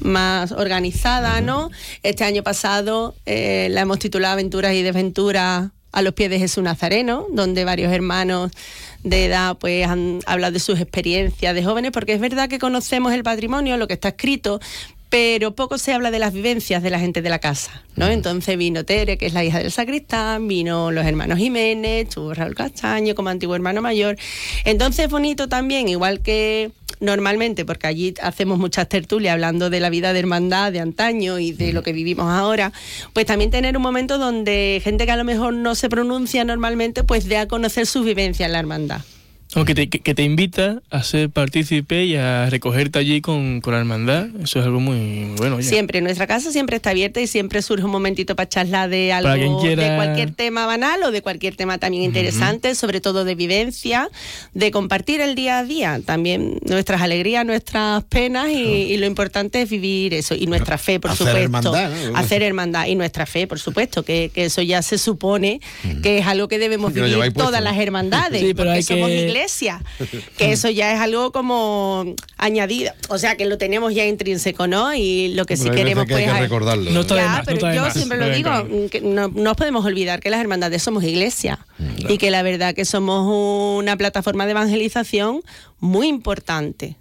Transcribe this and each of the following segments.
más organizada, ¿no? Este año pasado la hemos titulado Aventuras y Desventuras a los pies de Jesús Nazareno, donde varios hermanos de edad pues han hablado de sus experiencias de jóvenes, porque es verdad que conocemos el patrimonio, lo que está escrito, pero poco se habla de las vivencias de la gente de la casa, ¿no? Entonces vino Tere, que es la hija del sacristán, vino los hermanos Jiménez, estuvo Raúl Castaño como antiguo hermano mayor. Entonces es bonito también, igual que normalmente, porque allí hacemos muchas tertulias hablando de la vida de hermandad de antaño y de lo que vivimos ahora, pues también tener un momento donde gente que a lo mejor no se pronuncia normalmente, pues dé a conocer sus vivencias en la hermandad. Que te invita a ser partícipe y a recogerte allí con la hermandad. Eso es algo muy bueno. Oye. Siempre, nuestra casa siempre está abierta y siempre surge un momentito para charlar de algo, de cualquier tema banal o de cualquier tema también interesante, sobre todo de vivencia, de compartir el día a día, también nuestras alegrías, nuestras penas y lo importante es vivir eso, y nuestra fe, por supuesto. Hermandad, ¿no? Hacer hermandad y nuestra fe, por supuesto, que eso ya se supone que es algo que debemos vivir todas las hermandades, sí, pero porque somos iglesia. Que eso ya es algo como añadido, o sea que lo tenemos ya intrínseco, ¿no? Y lo que sí queremos pues hay que recordarlo. No está de más, pero yo siempre lo digo, que no nos podemos olvidar que las hermandades somos iglesia, y que la verdad que somos una plataforma de evangelización muy importante,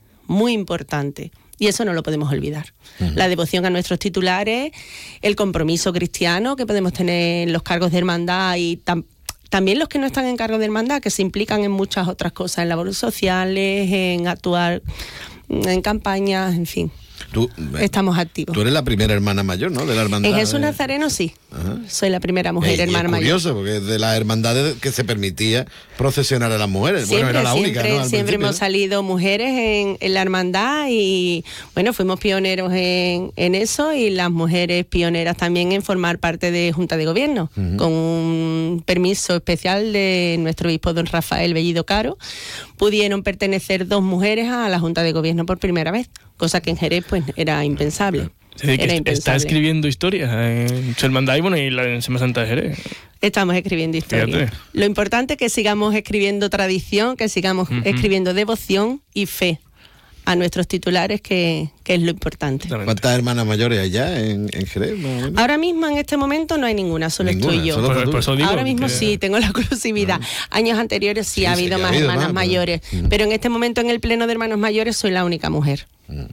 y eso no lo podemos olvidar. La devoción a nuestros titulares, el compromiso cristiano que podemos tener en los cargos de hermandad y también los que no están en cargo de hermandad, que se implican en muchas otras cosas, en labores sociales, en actuar en campañas, en fin. Estamos activos. Tú eres la primera hermana mayor, ¿no? De la hermandad. En Jesús Nazareno sí. Ajá. Soy la primera mujer hermana mayor. Es curioso, porque de las hermandades que se permitía procesionar a las mujeres. Siempre, bueno, era la única, ¿no? Siempre hemos salido mujeres en la hermandad y, bueno, fuimos pioneros en eso, y las mujeres pioneras también en formar parte de Junta de Gobierno, con un permiso especial de nuestro obispo don Rafael Bellido Caro. Pudieron pertenecer 2 mujeres a la Junta de Gobierno por primera vez, cosa que en Jerez pues era impensable. Sí, que está escribiendo historias en su hermandad y bueno, y en Semana Santa de Jerez. Estamos escribiendo historias. Fíjate. Lo importante es que sigamos escribiendo tradición, que sigamos escribiendo devoción y fe a nuestros titulares, que es lo importante. ¿Cuántas hermanas mayores hay ya en Jerez? Ahora mismo, en este momento, no hay ninguna, solo estoy yo. Ahora mismo sí, tengo la exclusividad. Años anteriores sí ha habido más hermanas mayores, pero en este momento en el pleno de hermanos mayores soy la única mujer.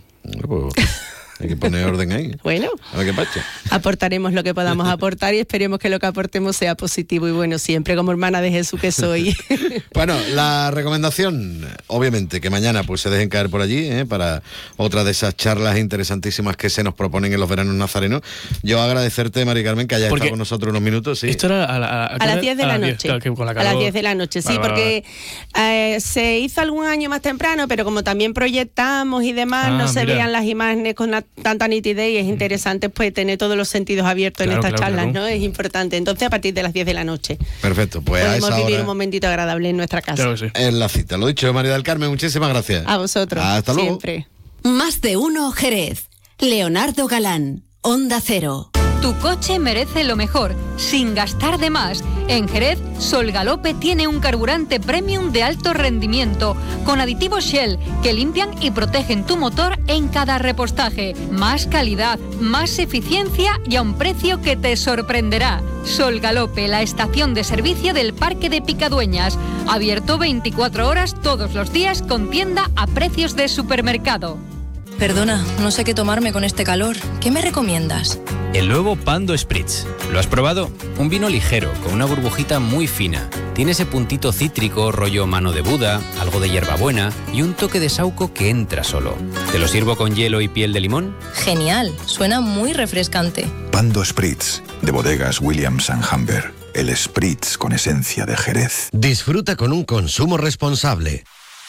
Hay que poner orden ahí. Bueno, a ver qué pasa. Aportaremos lo que podamos aportar y esperemos que lo que aportemos sea positivo y bueno, siempre como hermana de Jesús que soy. Bueno, la recomendación, obviamente, que mañana pues se dejen caer por allí, para otra de esas charlas interesantísimas que se nos proponen en los veranos nazarenos. Yo agradecerte, Mari Carmen, que hayas estado con nosotros unos minutos. Sí. Esto era a las 10 de la noche. A las 10 de la noche, sí, porque se hizo algún año más temprano, pero como también proyectamos y demás, no se veían las imágenes con tanta nitidez y es interesante pues tener todos los sentidos abiertos en estas charlas, ¿no? Es importante. Entonces a partir de las 10 de la noche. Perfecto, pues podemos vivir un momentito agradable en nuestra casa. Claro que sí. En la cita. Lo dicho, María del Carmen, muchísimas gracias. A vosotros. Hasta luego. Siempre. Más de uno Jerez. Leonardo Galán, Onda Cero. Tu coche merece lo mejor, sin gastar de más. En Jerez, Sol Galope tiene un carburante premium de alto rendimiento, con aditivos Shell, que limpian y protegen tu motor en cada repostaje. Más calidad, más eficiencia y a un precio que te sorprenderá. Sol Galope, la estación de servicio del Parque de Picadueñas. Abierto 24 horas todos los días con tienda a precios de supermercado. Perdona, no sé qué tomarme con este calor. ¿Qué me recomiendas? El nuevo Pando Spritz. ¿Lo has probado? Un vino ligero, con una burbujita muy fina. Tiene ese puntito cítrico, rollo mano de Buda, algo de hierbabuena y un toque de saúco que entra solo. ¿Te lo sirvo con hielo y piel de limón? Genial, suena muy refrescante. Pando Spritz, de bodegas Williams & Humber. El Spritz con esencia de Jerez. Disfruta con un consumo responsable.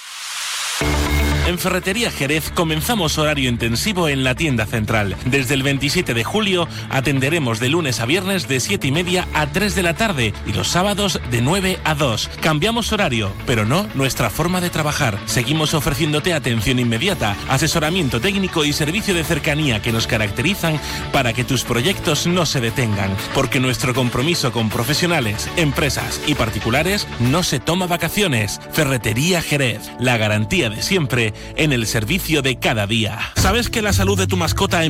En Ferretería Jerez comenzamos horario intensivo en la tienda central. Desde el 27 de julio atenderemos de lunes a viernes de 7:30 a 3 de la tarde y los sábados de 9 a 2. Cambiamos horario, pero no nuestra forma de trabajar. Seguimos ofreciéndote atención inmediata, asesoramiento técnico y servicio de cercanía que nos caracterizan para que tus proyectos no se detengan. Porque nuestro compromiso con profesionales, empresas y particulares no se toma vacaciones. Ferretería Jerez, la garantía de siempre en el servicio de cada día. ¿Sabes que la salud de tu mascota